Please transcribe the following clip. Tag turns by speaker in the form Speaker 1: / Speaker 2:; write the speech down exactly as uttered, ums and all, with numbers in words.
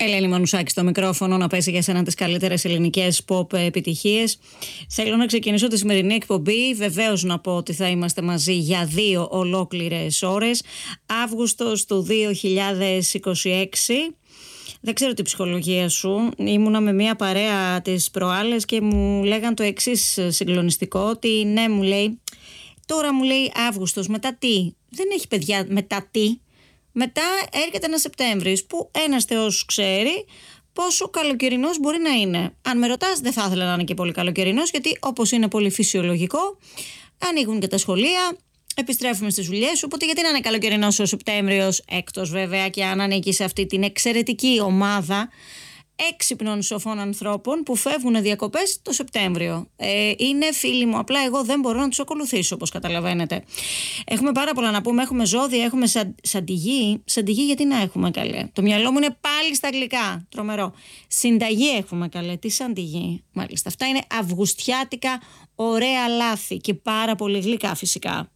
Speaker 1: Ελένη Μανουσάκη στο μικρόφωνο, να πέσει για σένα τις καλύτερες ελληνικές pop επιτυχίες. Θέλω να ξεκινήσω τη σημερινή εκπομπή. Βεβαίως να πω ότι θα είμαστε μαζί για δύο ολόκληρες ώρες. Αύγουστος του δύο χιλιάδες είκοσι έξι. Δεν ξέρω τη ψυχολογία σου. Ήμουνα με μια παρέα τις προάλλες και μου λέγαν το εξής συγκλονιστικό, ότι ναι, μου λέει, τώρα μου λέει Αύγουστος, μετά τι? Δεν έχει παιδιά μετά τι. Μετά έρχεται ένα Σεπτέμβρης που ένας Θεός ξέρει πόσο καλοκαιρινός μπορεί να είναι. Αν με ρωτάς, δεν θα ήθελα να είναι και πολύ καλοκαιρινός, γιατί όπως είναι πολύ φυσιολογικό, ανοίγουν και τα σχολεία, επιστρέφουμε στις δουλειές. Οπότε γιατί να είναι καλοκαιρινός ο Σεπτέμβριος, έκτος βέβαια, και αν ανήκει σε αυτή την εξαιρετική ομάδα έξυπνων σοφών ανθρώπων που φεύγουν διακοπές το Σεπτέμβριο. Ε, είναι φίλοι μου, απλά εγώ δεν μπορώ να τους ακολουθήσω, όπως καταλαβαίνετε. Έχουμε πάρα πολλά να πούμε, έχουμε ζώδια, έχουμε σαν, σαντιγί. Σαντιγί γιατί να έχουμε, καλέ? Το μυαλό μου είναι πάλι στα αγγλικά, τρομερό. Συνταγή έχουμε, καλέ, τι σαντιγί? Μάλιστα, αυτά είναι αυγουστιάτικα ωραία λάθη και πάρα πολύ γλυκά φυσικά.